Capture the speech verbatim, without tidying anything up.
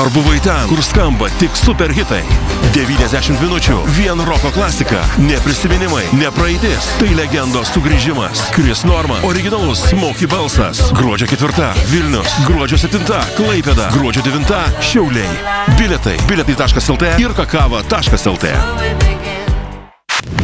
Ar buvai ten, kur skamba tik super hitai? devyniasdešimt minučių, vien roko klasika, ne prisiminimai, ne praeitis, tai legendos sugrįžimas. Chris Norman, originalus Smokey balsas. Gruodžio ketvirta, Vilnius, gruodžio septinta, Klaipėda, gruodžio devinta, Šiauliai. Bilietai, bilietai taškas lt ir kakava taškas lt.